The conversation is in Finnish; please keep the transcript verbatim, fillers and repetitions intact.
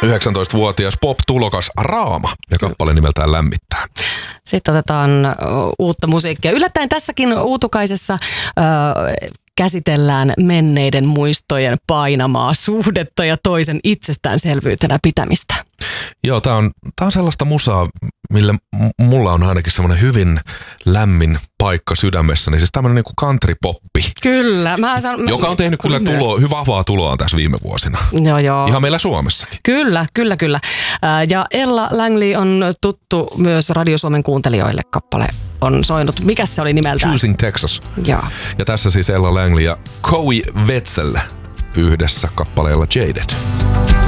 yhdeksäntoistavuotias pop-tulokas Raama ja kappale nimeltään Lämmittää. Sitten otetaan uutta musiikkia. Yllättäen tässäkin Uutukaisessa äh, käsitellään menneiden muistojen painamaa suhdetta ja toisen itsestäänselvyytenä pitämistä. Joo, tää on, tää on sellaista musaa, millä mulla on ainakin semmoinen hyvin lämmin paikka sydämessäni. Siis tämmönen niinku country-poppi. Kyllä. Mä sanon, joka on tehnyt kyllä tulo, hyvä vahvaa tuloa tässä viime vuosina. Joo, joo. Ihan meillä Suomessakin. Kyllä, kyllä, kyllä. Ja Ella Langley on tuttu myös Radio Suomen kuuntelijoille. Kappale on soinut. Mikäs se oli nimeltään? Choosing Texas. Joo. Ja tässä siis Ella Langley ja Cowie Wetzel yhdessä kappaleella Jaded.